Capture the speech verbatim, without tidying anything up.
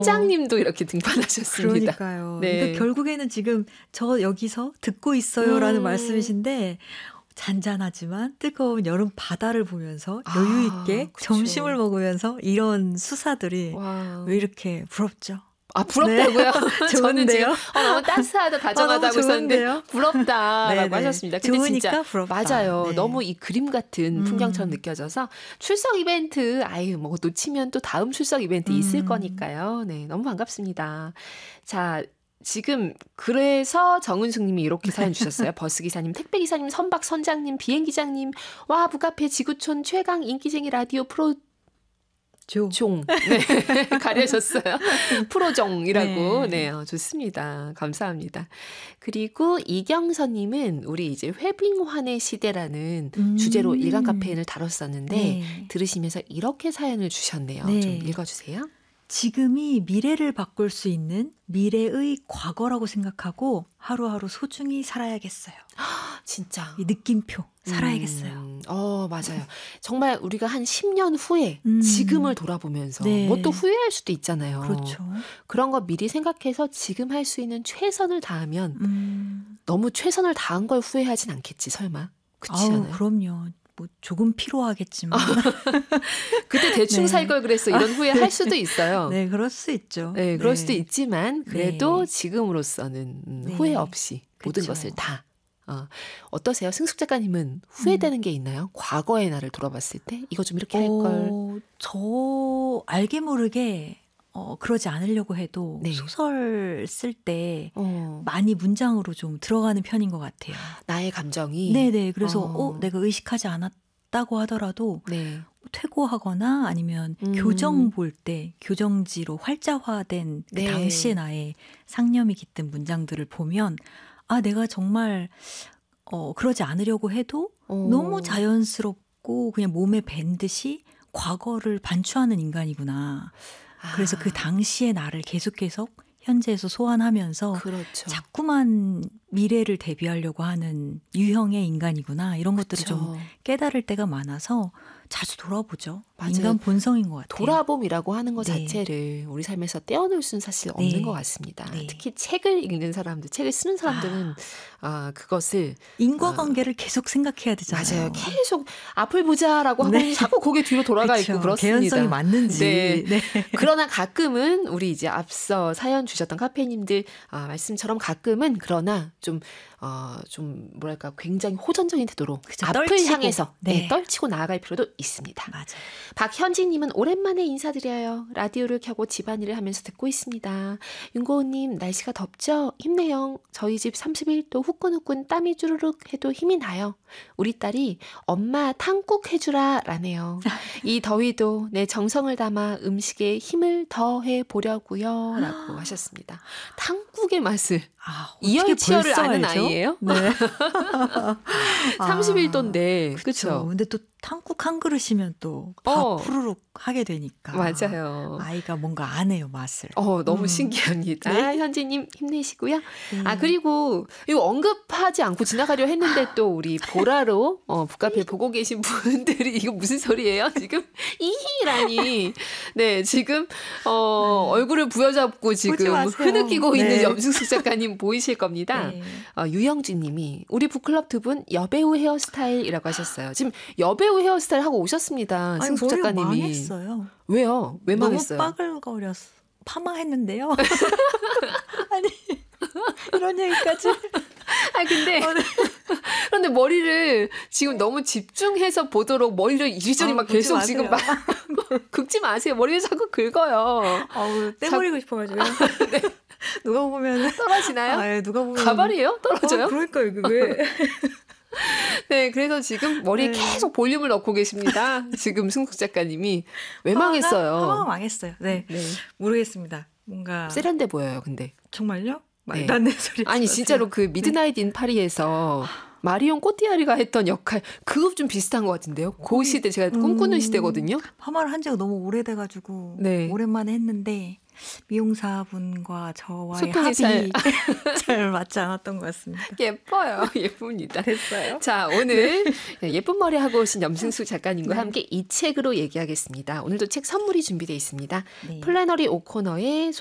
짱님도 이렇게 등판하셨습니다. 그러니까요. 네. 그러니까 결국에는 지금 저 여기서 듣고 있어요라는 음. 말씀이신데 잔잔하지만 뜨거운 여름 바다를 보면서 여유 있게 아, 그쵸. 점심을 먹으면서 이런 수사들이 와. 왜 이렇게 부럽죠? 아 부럽다고요? 네. 저는 지금 좋은데요? 어, 너무 따스하다 다정하다 어, 하고 있었는데 좋은데요? 부럽다라고 네네. 하셨습니다. 근데 좋으니까 진짜 부럽다. 맞아요. 네. 너무 이 그림 같은 음. 풍경처럼 느껴져서 출석 이벤트 아유 뭐 놓치면 또 다음 출석 이벤트 있을 음. 거니까요. 네, 너무 반갑습니다. 자. 지금 그래서 정은숙 님이 이렇게 사연 주셨어요. 버스기사님, 택배기사님, 선박 선장님, 비행기장님, 와 북카페 지구촌 최강 인기쟁이 라디오 프로 조. 종. 네. 가려졌어요. 프로종이라고. 네. 네. 어, 좋습니다. 감사합니다. 그리고 이경선님은 우리 이제 회빙환의 시대라는 음. 주제로 일간 카페인을 다뤘었는데 네. 들으시면서 이렇게 사연을 주셨네요. 네. 좀 읽어주세요. 지금이 미래를 바꿀 수 있는 미래의 과거라고 생각하고 하루하루 소중히 살아야겠어요. 진짜. 이 느낌표 살아야겠어요. 음, 어, 맞아요. 정말 우리가 한 십 년 후에 음. 지금을 돌아보면서 네. 뭐 또 후회할 수도 있잖아요. 그렇죠. 그런 거 미리 생각해서 지금 할 수 있는 최선을 다하면 음. 너무 최선을 다한 걸 후회하진 않겠지, 설마. 그렇지 아우, 않아요? 그럼요. 뭐 조금 피로하겠지만. 그때 대충 네. 살 걸 그랬어. 이런 후회 할 수도 있어요. 네, 그럴 수 있죠. 네, 그럴 네. 수도 있지만 그래도 네. 지금으로서는 음, 네. 후회 없이 모든 그쵸. 것을 다. 어, 어떠세요? 승숙 작가님은 후회되는 음. 게 있나요? 과거의 나를 돌아봤을 때 이거 좀 이렇게 할 걸. 어, 저 알게 모르게 어, 그러지 않으려고 해도 네. 소설 쓸 때 어, 많이 문장으로 좀 들어가는 편인 것 같아요. 나의 감정이. 네네. 그래서 어. 어, 내가 의식하지 않았다고 하더라도 네. 퇴고하거나 아니면 음. 교정 볼 때 교정지로 활자화된 그 네. 당시의 나의 상념이 깃든 문장들을 보면 아 내가 정말 어, 그러지 않으려고 해도 어. 너무 자연스럽고 그냥 몸에 밴 듯이 과거를 반추하는 인간이구나. 그래서 아, 그 당시의 나를 계속 계속 현재에서 소환하면서 그렇죠. 자꾸만 미래를 대비하려고 하는 유형의 인간이구나. 이런 것들을 그쵸. 좀 깨달을 때가 많아서 자주 돌아보죠. 맞아요. 인간 본성인 것 같아요. 돌아봄이라고 하는 것 네. 자체를 우리 삶에서 떼어놓을 수는 사실 없는 네. 것 같습니다. 네. 특히 책을 읽는 사람들, 책을 쓰는 사람들은 아, 그것을 인과관계를 계속 생각해야 되잖아요. 맞아요. 계속 앞을 보자라고 하고 네. 자꾸 고개 뒤로 돌아가 그쵸. 있고 그렇습니다. 개연성이 맞는지. 네. 네. 그러나 가끔은 우리 이제 앞서 사연 주셨던 카페님들 아, 말씀처럼 가끔은 그러나 좀 어, 좀 뭐랄까 굉장히 호전적인 태도로 그쵸, 앞을 떨치고. 향해서 네. 네. 떨치고 나아갈 필요도 있습니다. 맞아요. 박현진님은 오랜만에 인사드려요. 라디오를 켜고 집안일을 하면서 듣고 있습니다. 윤고은님 날씨가 덥죠? 힘내요. 저희 집 삼십일 도 후끈후끈 땀이 주르륵 해도 힘이 나요. 우리 딸이 엄마 탕국 해주라 라네요. 이 더위도 내 정성을 담아 음식에 힘을 더해 보려고요 라고 하셨습니다. 탕국의 맛을 아, 이열치열을 벌써 아는 알죠? 아이예요? 네. 삼십일 도인데 그렇죠. 그렇죠. 근데 또 탕국 한 그릇이면 또 밥 어. 후루룩 하게 되니까. 맞아요. 아이가 뭔가 아네요, 맛을. 어, 너무 음. 신기합니다. 네. 현지님 힘내시고요. 네. 아, 그리고 이거 언급하지 않고 지나가려 했는데 또 우리 보라로 어, 북카페 보고 계신 분들이 이거 무슨 소리예요? 지금 이히라니. 네, 지금 어, 네. 얼굴을 부여잡고 보지 지금 마세요. 흐느끼고 네. 있는 염승숙 작가님 보이실 겁니다. 네. 어, 유영진 님이 우리 북클럽 두 분 여배우 헤어스타일이라고 하셨어요. 지금 여배우 헤어스타일 하고 오셨습니다. 아니, 승숙 머리 작가님이. 망했어요. 왜요? 왜 망했어요? 너무 빠글거렸어. 파마했는데요. 아니 이런 얘기까지. 아 근데 어, 네. 그런데 머리를 지금 너무 집중해서 보도록 머리를 이리저리 아, 막 보지 계속 마세요. 지금 막 긁지 마세요. 머리를 자꾸 긁어요. 아우 떼버리고 싶어가지고. 네. 누가 보면 떨어지나요? 아, 예, 누가 보면 가발이에요? 떨어져요? 어, 그러니까 이게 왜? 네, 그래서 지금 머리에 네. 계속 볼륨을 넣고 계십니다. 지금 승숙 작가님이 왜 망했어요? 파마가 망했어요. 네. 네. 모르겠습니다. 뭔가 세련돼 보여요, 근데. 정말요? 말도 네. 안 되는 소리. 아니 하지 진짜로 마세요. 그 미드나잇 인 파리에서 마리온 꼬띠아리가 했던 역할 그거 좀 비슷한 것 같은데요. 그 시대 제가 꿈꾸는 음, 시대거든요. 파마를 한 지가 너무 오래돼가지고 네. 오랜만에 했는데 미용사분과 저와의 소통이 잘- 합이 잘 맞지 않았던 것 같습니다. 예뻐요. 예쁩니다. 됐어요. 자, 오늘 예쁜 머리 하고 오신 염승수 작가님과 네. 함께 이 책으로 얘기하겠습니다. 오늘도 책 선물이 준비되어 있습니다. 네. 플래너리 오코너의